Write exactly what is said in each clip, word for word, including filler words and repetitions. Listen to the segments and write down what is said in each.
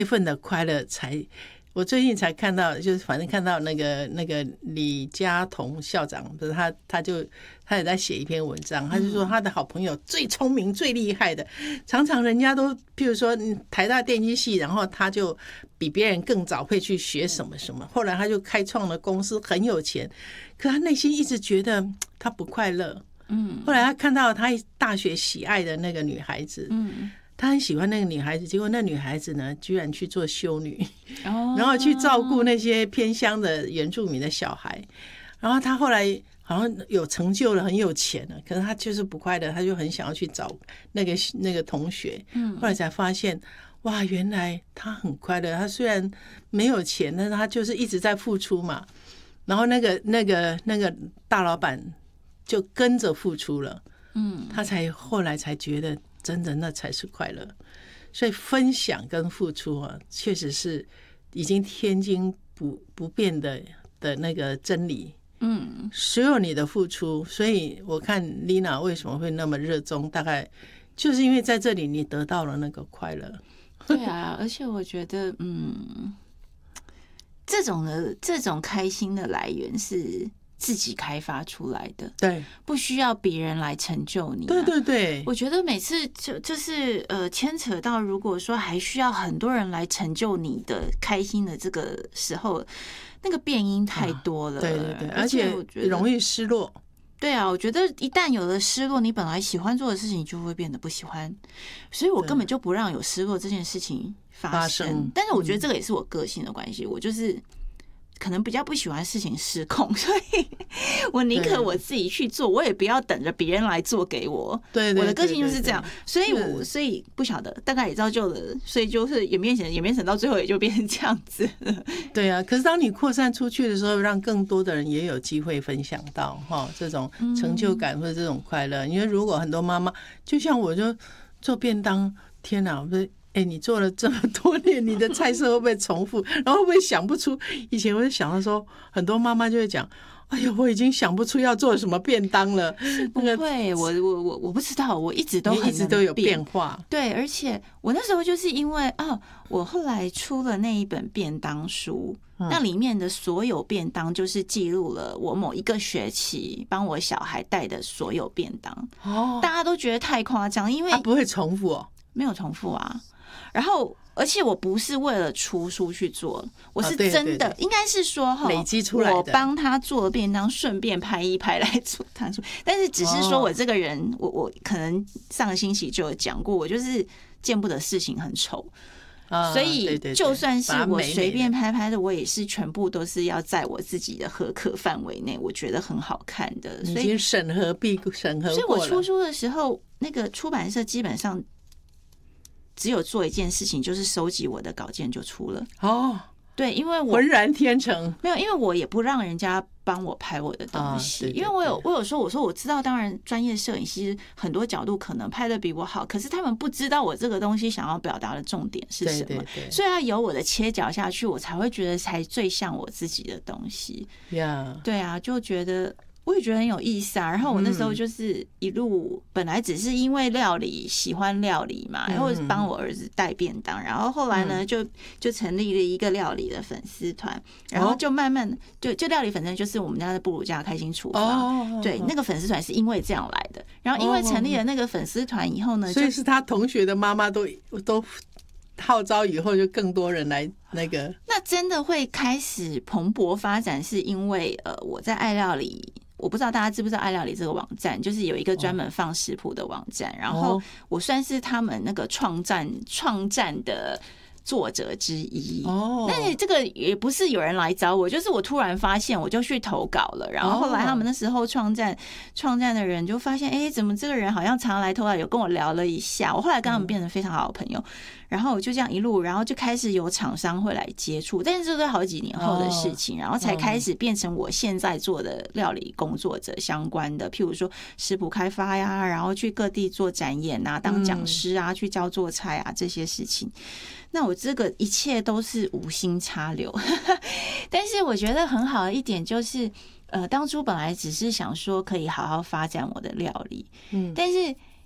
一份的快乐才。我最近才看到，就是反正看到那个那个李家同校长，不是他，他就他也在写一篇文章，他就说他的好朋友最聪明、最厉害的，常常人家都，譬如说台大电机系，然后他就比别人更早会去学什么什么，后来他就开创了公司，很有钱，可他内心一直觉得他不快乐。嗯，后来他看到他大学喜爱的那个女孩子，嗯。他很喜欢那个女孩子，结果那女孩子呢，居然去做修女，然后去照顾那些偏乡的原住民的小孩。然后他后来好像有成就了，很有钱了，可是他就是不快乐，他就很想要去找那个那个同学。后来才发现，哇，原来他很快乐。他虽然没有钱，但是他就是一直在付出嘛。然后那个那个那个大老板就跟着付出了，嗯，他才后来才觉得。真的，那才是快乐。所以分享跟付出啊，确实是已经天经不不变的的那个真理。嗯，所有你的付出，所以我看 Lina 为什么会那么热衷，大概就是因为在这里你得到了那个快乐。 对啊，而且我觉得，嗯，这种的这种开心的来源是。自己开发出来的， 对， 不需要别人来成就你、啊。 对对对， 我觉得每次就就是呃，牵扯到如果说还需要很多人来成就你的开心的这个时候，那个变因太多了。啊、 对对对，而且容易失落。 对啊，我觉得一旦有了失落，你本来喜欢做的事情就会变得不喜欢，所以我根本就不让有失落这件事情发生。发生但是我觉得这个也是我个性的关系，我就是。可能比较不喜欢事情失控，所以我宁可我自己去做，我也不要等着别人来做给我。 对， 我的个性就是这样，所以我所以不晓得，大概也造就了，所以就是演变成演变成到最后也就变成这样子。 对啊，可是当你扩散出去的时候，让更多的人也有机会分享到哈这种成就感或者这种快乐。因为如果很多妈妈，就像我就做便当，天哪，不是。哎，你做了这么多年，你的菜色会不会重复？然后会不会想不出？以前我就想到说，很多妈妈就会讲：“哎呀，我已经想不出要做什么便当了。” 不会，我我我我不知道，我一直都很一直都有变化。 对，而且我那时候就是因为啊，我后来出了那一本便当书，嗯、那里面的所有便当就是记录了我某一个学期帮我小孩带的所有便当。哦，大家都觉得太夸张，因为它不会重复哦， 没有重复啊。然后，而且我不是为了出书去做，我是真的，哦、对对对应该是说哈， 累积出来的。 我帮他做便当，顺便拍一拍来做他出。但是只是说我这个人，哦、我我可能上个星期就有讲过，我就是见不得事情很丑。 哦、 所以就算是我随便拍拍的，我也是全部都是要在我自己的合可范围内，我觉得很好看的。所以已经审核必审核过了。 所以我出书的时候，那个出版社基本上。只有做一件事情，就是收集我的稿件就出了。哦，对，因为我浑然天成， 没有，因为我也不让人家帮我拍我的东西，哦、对对对因为我有我有说，我说我知道，当然专业摄影师很多角度可能拍的比我好，可是他们不知道我这个东西想要表达的重点是什么，对对对所以要有我的切角下去，我才会觉得才最像我自己的东西。 呀， yeah. 对啊，就觉得。我也觉得很有意思啊，然后我那时候就是一路本来只是因为料理喜欢料理嘛，然后帮我儿子带便当，然后后来呢就就成立了一个料理的粉丝团，然后就慢慢就就料理粉丝就是我们家的布鲁家开心厨房，对，那个粉丝团是因为这样来的，然后因为成立了那个粉丝团以后呢， 所以是他同学的妈妈都都号召以后就更多人来那个， 那真的会开始蓬勃发展，是因为呃我在爱料理。我不知道大家知不知道爱料理这个网站，就是有一个专门放食谱的网站，然后我算是他们那个创站创站的作者之一哦，但是这个也不是有人来找我，就是我突然发现，我就去投稿了。然后后来他们那时候创站创站的人就发现，哎，怎么这个人好像常来投稿，有跟我聊了一下。我后来跟他们变成非常好的朋友，然后我就这样一路，然后就开始有厂商会来接触，但是这都是好几年后的事情，然后才开始变成我现在做的料理工作者相关的，譬如说食谱开发呀，然后去各地做展演啊，当讲师啊，去教做菜啊这些事情。那我这个一切都是无心插柳，但是我觉得很好的一点就是，呃，当初本来只是想说可以好好发展我的料理，嗯，但是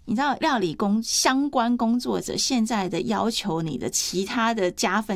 你知道料理工相关工作者现在的要求，你的其他的加分